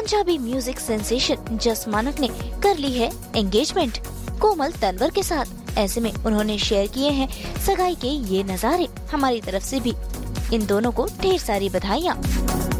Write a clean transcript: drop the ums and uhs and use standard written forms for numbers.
Punjabi music sensation जस मानक ने कर ली है एंगेजमेंट कोमल तनवर के साथ। ऐसे में उन्होंने शेयर किए हैं सगाई के ये नज़ारे। हमारी तरफ से भी इन दोनों को ढेर सारी बधाइयाँ।